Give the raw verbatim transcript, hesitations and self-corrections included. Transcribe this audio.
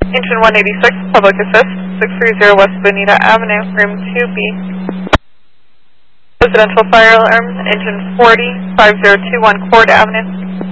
Engine one eighty-six, Public Assist, six three zero West Bonita Avenue, Room two B. Residential fire alarm, Engine forty, five zero two one Cord Avenue.